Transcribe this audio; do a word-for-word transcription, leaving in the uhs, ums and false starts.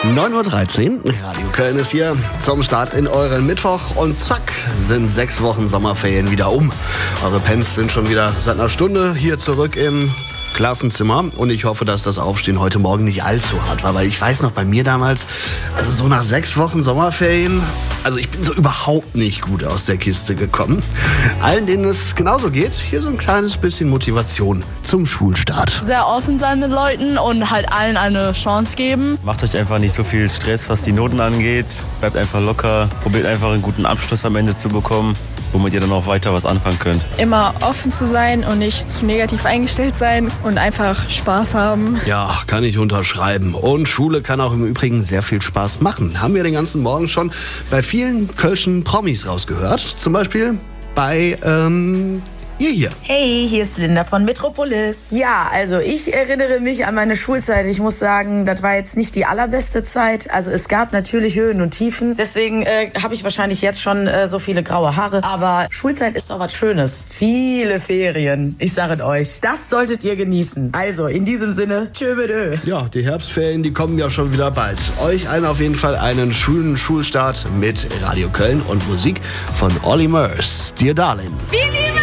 neun Uhr dreizehn, Radio Köln ist hier zum Start in euren Mittwoch und zack, sind sechs Wochen Sommerferien wieder um. Eure Pens sind schon wieder seit einer Stunde hier zurück im Klassenzimmer und ich hoffe, dass das Aufstehen heute Morgen nicht allzu hart war, weil ich weiß noch, bei mir damals, also so nach sechs Wochen Sommerferien, also ich bin so überhaupt nicht gut aus der Kiste gekommen. Allen, denen es genauso geht, hier so ein kleines bisschen Motivation zum Schulstart. Sehr offen sein mit Leuten und halt allen eine Chance geben. Macht euch einfach nicht so viel Stress, was die Noten angeht. Bleibt einfach locker, probiert einfach einen guten Abschluss am Ende zu bekommen, womit ihr dann auch weiter was anfangen könnt. Immer offen zu sein und nicht zu negativ eingestellt sein und einfach Spaß haben. Ja, kann ich unterschreiben. Und Schule kann auch im Übrigen sehr viel Spaß machen. Haben wir den ganzen Morgen schon bei vielen kölschen Promis rausgehört. Zum Beispiel bei, ähm... ihr hier. Hey, hier ist Linda von Metropolis. Ja, also ich erinnere mich an meine Schulzeit. Ich muss sagen, das war jetzt nicht die allerbeste Zeit. Also es gab natürlich Höhen und Tiefen. Deswegen äh, habe ich wahrscheinlich jetzt schon äh, so viele graue Haare. Aber Schulzeit ist doch was Schönes. Viele Ferien. Ich sage euch, das solltet ihr genießen. Also in diesem Sinne, tschö mit Ö. Ja, die Herbstferien, die kommen ja schon wieder bald. Euch allen auf jeden Fall einen schönen Schulstart mit Radio Köln und Musik von Olly Murs. Dear Darling. Wir lieben